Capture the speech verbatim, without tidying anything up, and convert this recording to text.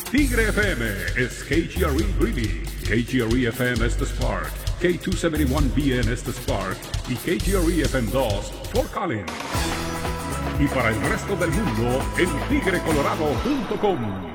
Tigre F M is K G R E Greeley, K G R E F M es The Spark, K doscientos setenta y uno B N es The Spark y K G R E F M dos Fort Collins. Y para el resto del mundo en tigre colorado punto com.